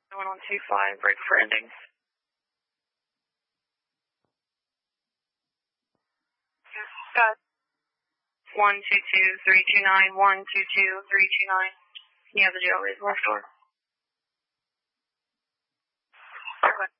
1125, break for ending. Got 122329, 122329. You have the jail reservoir store. Okay.